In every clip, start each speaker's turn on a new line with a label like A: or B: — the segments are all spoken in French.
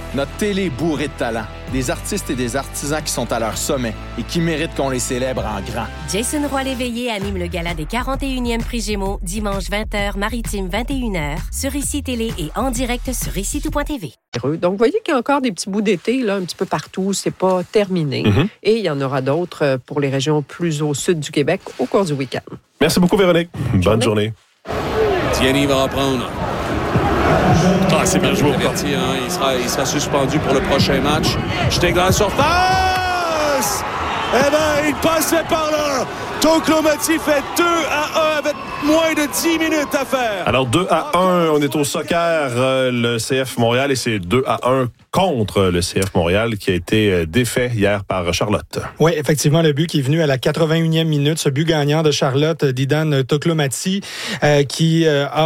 A: Notre télé est bourrée de talent. Des artistes et des artisans qui sont à leur sommet et qui méritent qu'on les célèbre en grand.
B: Jason Roy-Léveillé anime le gala des 41e Prix Gémeaux dimanche 20h, maritime 21h, sur ICI Télé et en direct sur ICI-Tout.tv.
C: Donc, vous voyez qu'il y a encore des petits bouts d'été là, un petit peu partout. C'est pas terminé. Et il y en aura d'autres pour les régions plus au sud du Québec au cours du week-end.
D: Merci beaucoup, Véronique. Bonne journée.
E: Thierry va reprendre.
D: C'est bien joué.
E: Il sera suspendu pour le prochain match. Stegler surface! Eh bien, il passait par là. Toklomaty fait 2-1 avec moins de 10 minutes à faire.
D: Alors, 2-1, on est au soccer, le CF Montréal, et c'est 2-1 contre le CF Montréal qui a été défait hier par Charlotte.
F: Oui, effectivement, le but qui est venu à la 81e minute, ce but gagnant de Charlotte, d'Idan Toklomaty, qui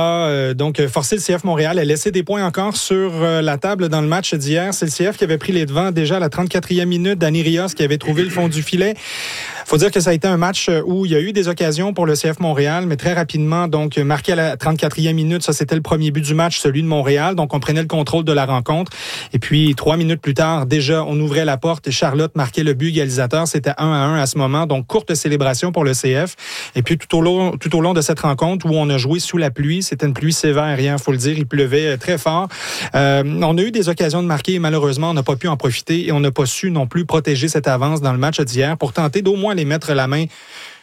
F: a donc forcé le CF Montréal à laisser des points encore sur la table dans le match d'hier. C'est le CF qui avait pris les devants déjà à la 34e minute, Danny Rios qui avait trouvé le fond du filet. Faut dire que ça a été un match où il y a eu des occasions pour le CF Montréal, mais très rapidement, donc marqué à la 34e minute, ça c'était le premier but du match, celui de Montréal. Donc on prenait le contrôle de la rencontre. Et puis 3 minutes plus tard, déjà on ouvrait la porte et Charlotte marquait le but égalisateur. C'était 1-1 à ce moment. Donc courte célébration pour le CF. Et puis tout au long de cette rencontre où on a joué sous la pluie, c'était une pluie sévère, il faut le dire, il pleuvait très fort. On a eu des occasions de marquer et malheureusement on n'a pas pu en profiter et on n'a pas su non plus protéger cette avance dans le match d'hier pour tenter d'au moins les mettre la main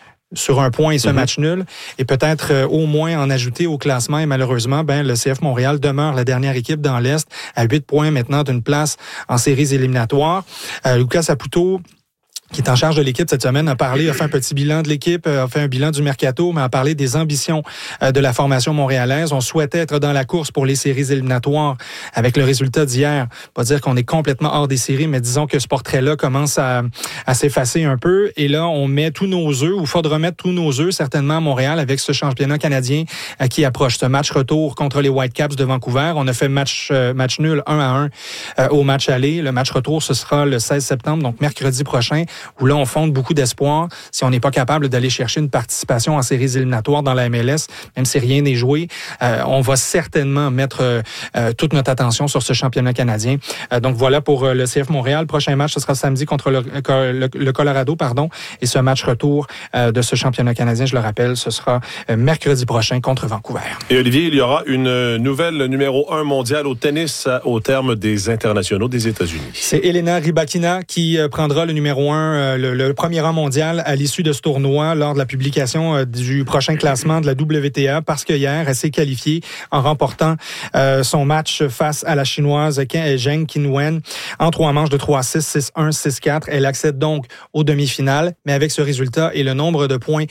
F: sur un point et ce match nul, et peut-être au moins en ajouter au classement. Et malheureusement, le CF Montréal demeure la dernière équipe dans l'Est à 8 points maintenant d'une place en séries éliminatoires. Lucas Saputo, qui est en charge de l'équipe cette semaine, a fait un petit bilan de l'équipe, a fait un bilan du mercato, mais a parlé des ambitions de la formation montréalaise. On souhaitait être dans la course pour les séries éliminatoires avec le résultat d'hier. Pas dire qu'on est complètement hors des séries, mais disons que ce portrait-là commence à s'effacer un peu. Et là, on met tous nos œufs, ou faudra mettre tous nos œufs certainement à Montréal avec ce championnat canadien qui approche. Ce match retour contre les Whitecaps de Vancouver. On a fait match nul 1-1 au match aller. Le match retour, ce sera le 16 septembre, donc mercredi prochain, où là, on fonde beaucoup d'espoir. Si on n'est pas capable d'aller chercher une participation en séries éliminatoires dans la MLS, même si rien n'est joué, on va certainement mettre toute notre attention sur ce championnat canadien. Donc voilà pour le CF Montréal. Prochain match, ce sera samedi contre le Colorado, et ce match retour de ce championnat canadien, je le rappelle, ce sera mercredi prochain contre Vancouver.
D: Et Olivier, il y aura une nouvelle numéro 1 mondiale au tennis au terme des internationaux des États-Unis.
F: C'est Elena Rybakina qui prendra le numéro 1 le premier rang mondial à l'issue de ce tournoi lors de la publication du prochain classement de la WTA parce que hier, elle s'est qualifiée en remportant son match face à la Chinoise Zheng Qinwen en 3 manches de 3-6, 6-1, 6-4. Elle accède donc aux demi-finales, mais avec ce résultat et le nombre de points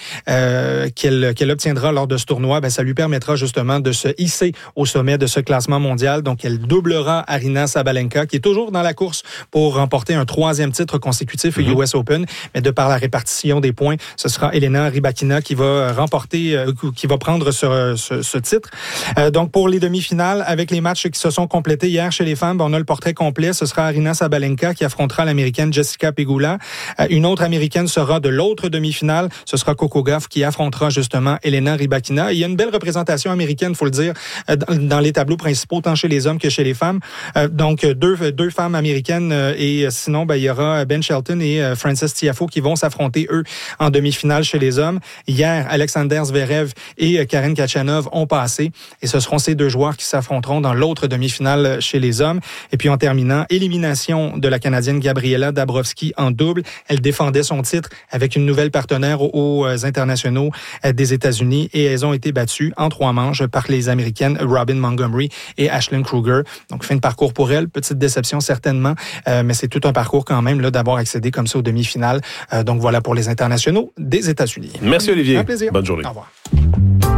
F: qu'elle obtiendra lors de ce tournoi, ça lui permettra justement de se hisser au sommet de ce classement mondial. Donc, elle doublera Aryna Sabalenka, qui est toujours dans la course pour remporter un 3e titre consécutif au US Open, mais de par la répartition des points, ce sera Elena Rybakina qui va remporter, qui va prendre ce titre. Donc, pour les demi-finales, avec les matchs qui se sont complétés hier chez les femmes, on a le portrait complet. Ce sera Aryna Sabalenka qui affrontera l'Américaine Jessica Pegula. Une autre Américaine sera de l'autre demi-finale. Ce sera Coco Gauff qui affrontera justement Elena Rybakina. Il y a une belle représentation américaine, faut le dire, dans les tableaux principaux, tant chez les hommes que chez les femmes. Donc, deux femmes américaines et sinon, il y aura Ben Shelton et Frances Tiafoe qui vont s'affronter, eux, en demi-finale chez les hommes. Hier, Alexander Zverev et Karen Khachanov ont passé et ce seront ces deux joueurs qui s'affronteront dans l'autre demi-finale chez les hommes. Et puis en terminant, élimination de la Canadienne Gabriela Dabrowski en double. Elle défendait son titre avec une nouvelle partenaire aux internationaux des États-Unis et elles ont été battues en 3 manches par les Américaines Robin Montgomery et Ashlyn Kruger. Donc fin de parcours pour elle, petite déception certainement, mais c'est tout un parcours quand même là d'avoir accédé comme ça aux demi-finales. Donc voilà pour les internationaux des États-Unis.
D: Merci Olivier.
F: Un plaisir.
D: Bonne journée.
F: Au revoir.